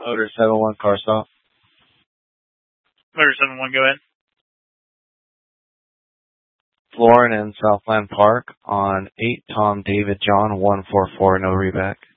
Motor 71 car stop. Motor 71, go ahead. Florin in Southland Park on 8 Tom David John 144, no reback.